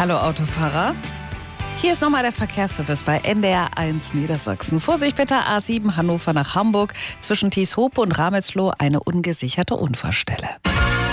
Hallo Autofahrer. Hier ist nochmal der Verkehrsservice bei NDR 1 Niedersachsen. Vorsicht bitte, A7 Hannover nach Hamburg. Zwischen Tieshope und Ramelsloh eine ungesicherte Unfallstelle.